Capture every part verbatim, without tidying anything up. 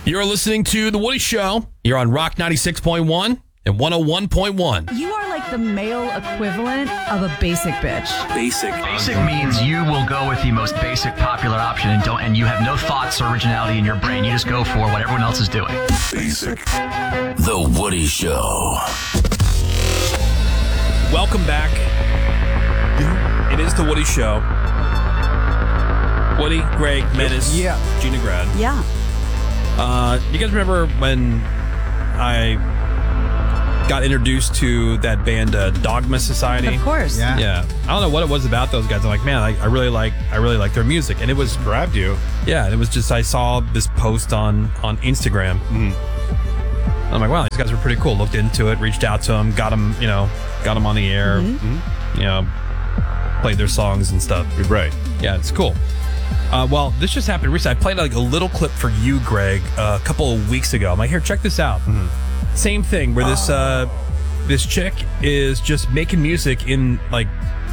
You're listening to The Woody Show. You're on Rock ninety-six point one and one oh one point one. You are like the male equivalent of a basic bitch. Basic. Basic means you will go with the most basic popular option and don't, and you have no thoughts or originality in your brain. You just go for what everyone else is doing. Basic. The Woody Show. Welcome back. It is The Woody Show. Woody, Greg, Menace, Yeah. Gina Grad. Yeah. Uh, you guys remember when I got introduced to that band uh, Dogma Society? Of course. Yeah. Yeah. I don't know what it was about those guys. I'm like, man, I, I really like I really like their music. And it was Grabbed you. yeah, it was just I saw this post on on Instagram. I'm like, wow, these guys were pretty cool. Looked into it, reached out to them, got them, you know, got them on the air, you know, played their songs and stuff. Right. Yeah, it's cool. Uh, well, this just happened recently. I played like a little clip for you, Greg, uh, a couple of weeks ago. I'm like, here, check this out. Same thing where this uh, this chick is just making music in like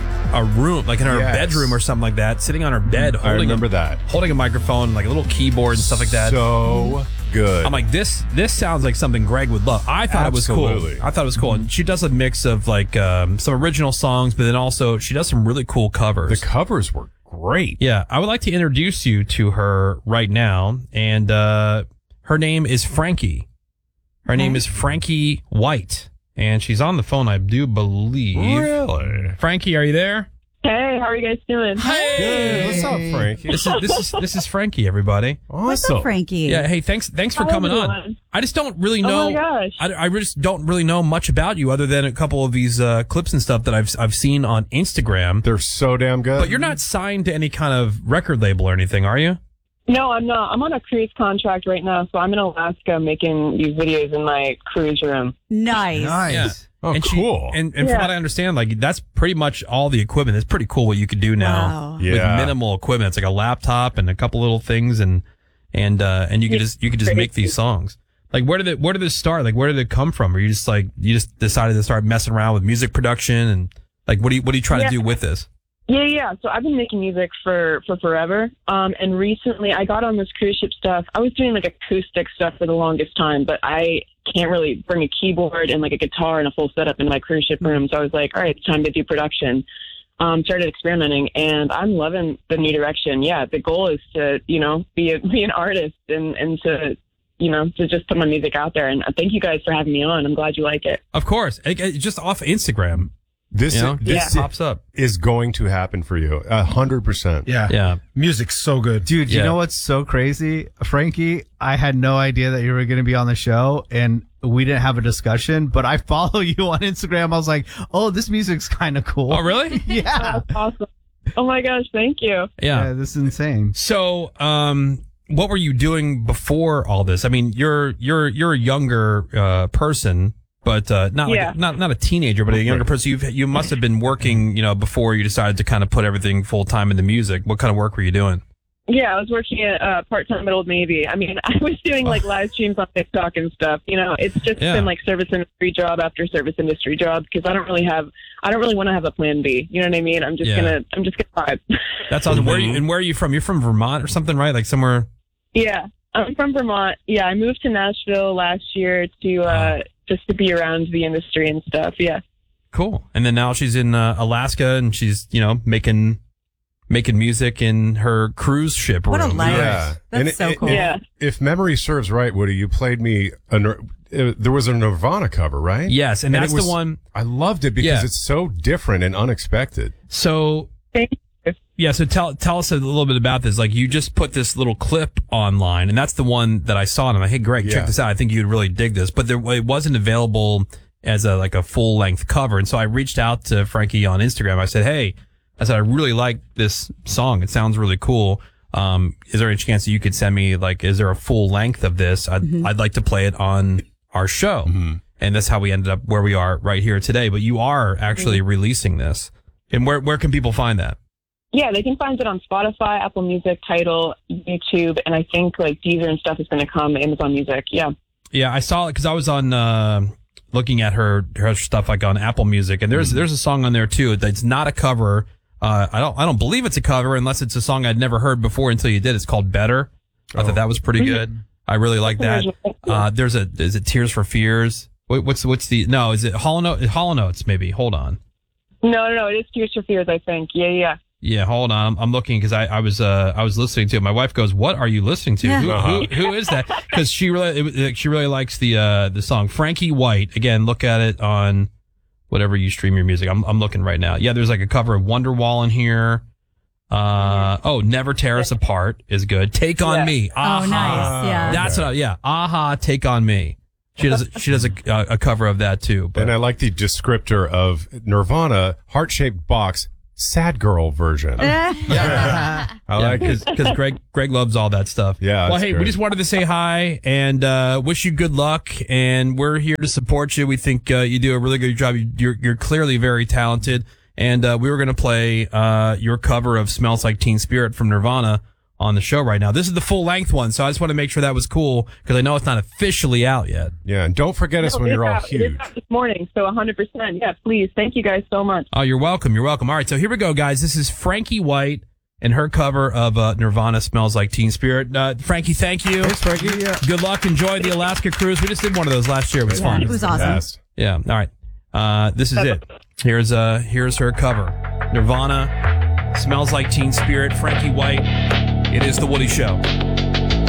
a room, like in her Yes. bedroom or something like that, sitting on her bed, I holding remember a, that. holding a microphone, like a little keyboard and stuff like that. So good. I'm like, this this sounds like something Greg would love. I thought it was Absolutely. cool. I thought it was cool. And she does a mix of like um, some original songs, but then also she does some really cool covers. the covers were great. Yeah, I would like to introduce you to her right now. And uh, her name is Frankie. Her name is Frankie White. And she's on the phone, I do believe. Really? Frankie, are you there? Hey, how are you guys doing? Good. What's up, Frankie? This is this is this is Frankie, everybody. What's Awesome. up, Frankie? Yeah, hey, thanks thanks for How coming on. everyone? I just don't really know. Oh my gosh. I, I just don't really know much about you other than a couple of these uh, clips and stuff that I've I've seen on Instagram. They're so damn good. But you're not signed to any kind of record label or anything, are you? No, I'm not. I'm on a cruise contract right now, so I'm in Alaska making these videos in my cruise room. Nice. Yeah. Oh, and she- cool. and and Yeah. from what I understand, like that's pretty much all the equipment. It's pretty cool what you could do now Wow. with Yeah. minimal equipment. It's like a laptop and a couple little things, and and uh, and you could Yeah. just you could just make these songs. Like where did it where did it start? Like where did it come from? Or you just like you just decided to start messing around with music production and like what do you what do you try Yeah. to do with this? Yeah, yeah. So I've been making music for, for forever. Um, and recently I got on this cruise ship stuff. I was doing like acoustic stuff for the longest time, but I can't really bring a keyboard and like a guitar and a full setup into my cruise ship room. So I was like, all right, it's time to do production. Um, started experimenting and I'm loving the new direction. Yeah. The goal is to, you know, be a, be an artist and, and to, you know, to just put my music out there. And thank you guys for having me on. I'm glad you like it. Of course, it, it- just off Instagram, this you know, this it pops up. is going to happen for you. A hundred percent. Yeah. Yeah. Music's so good. Dude, you Yeah. know what's so crazy? Frankie, I had no idea that you were going to be on the show and we didn't have a discussion, but I follow you on Instagram. I was like, oh, this music's kind of cool. Oh, really? Yeah. That's awesome. Oh my gosh. Thank you. Yeah. Yeah, this is insane. So, um, what were you doing before all this? I mean, you're you're you're a younger uh, person, but uh, not like Yeah. a, not not a teenager, but a younger person. You've you must have been working, you know, before you decided to kind of put everything full time into music. What kind of work were you doing? Yeah, I was working at uh, part-time at Old Navy. I mean, I was doing like live streams on TikTok and stuff. You know, it's just Yeah. been like service industry job after service industry job because I don't really have, I don't really want to have a plan B. You know what I mean? I'm just Yeah. gonna, I'm just gonna vibe. That's awesome. Where are you and where are you from? You're from Vermont or something, right? Like somewhere. Yeah, I'm from Vermont. Yeah, I moved to Nashville last year to uh, just to be around the industry and stuff. Yeah. Cool. And then now she's in uh, Alaska and she's you know making making music in her cruise ship room. What a life. Yeah. That's And it- so it- cool. and Yeah. If memory serves right, Woody, you played me a Nir- uh, there was a Nirvana cover, right? Yes, and, And that's it was- the one. I loved it because Yeah. it's so different and unexpected. So Thank you. yeah, so tell tell us a little bit about this. Like you just put this little clip online, and that's the one that I saw, and I'm like, hey, Greg, Yeah. check this out. I think you'd really dig this, but there, it wasn't available as a like a full length cover, and so I reached out to Frankie on Instagram. I said, hey, I said I really like this song. It sounds really cool. Um, is there any chance that you could send me like, is there a full length of this? I'd I'd like to play it on our show, and that's how we ended up where we are right here today. But you are actually releasing this, and where where can people find that? Yeah, they can find it on Spotify, Apple Music, Tidal, YouTube, and I think like Deezer and stuff is going to come, Amazon Music. Yeah. Yeah, I saw it because I was on uh, looking at her her stuff like on Apple Music, and there's there's a song on there too that's not a cover. Uh, I don't I don't believe it's a cover unless it's a song I'd never heard before until you did. It's called Better. I thought that was pretty good. I really like that. Uh, there's a, is it Tears for Fears? Wait, what's, what's the, no, is it Hollow Note, Hollow Notes maybe? Hold on. No, no, no. It is Tears for Fears, I think. Yeah, yeah. Yeah, hold on. I'm, I'm looking because I, I was uh I was listening to it. My wife goes, "What are you listening to? Yeah. Who, Uh-huh. who who is that?" Because she really it, she really likes the uh the song Frankie White. Again, look at it on whatever you stream your music. I'm I'm looking right now. Yeah, there's like a cover of Wonderwall in here. Uh oh, Never Tear Us Apart is good. Take on Yeah. Me. Oh, Aha. nice. Yeah. That's what. I, yeah. Aha. Take on Me. She does she does a, a cover of that too. But And I like the descriptor of Nirvana heart-shaped box sad girl version. I like it. because Greg Greg loves all that stuff. Yeah, Well, it's hey, we great. just wanted to say hi and uh, wish you good luck. And we're here to support you. We think uh, you do a really good job. You- You're you're clearly very talented. And uh, we were going to play uh, your cover of "Smells Like Teen Spirit" from Nirvana on the show right now. This is the full length one, so I just want to make sure that was cool because I know it's not officially out yet. Yeah, and don't forget us No, when it you're is all out- It is huge. out this morning, so one hundred percent. Yeah, please. Thank you guys so much. Oh, you're welcome. You're welcome. All right, so here we go, guys. This is Frankie White and her cover of uh, Nirvana, "Smells Like Teen Spirit." Uh, Frankie, thank you. Thanks, Frankie. Yeah. Good luck. Enjoy the Alaska cruise. We just did one of those last year. It was fun. It was awesome. Best. Yeah. All right. Uh, this is it. Here's uh, here's her cover. Nirvana, "Smells Like Teen Spirit." Frankie White. It is the Woody Show.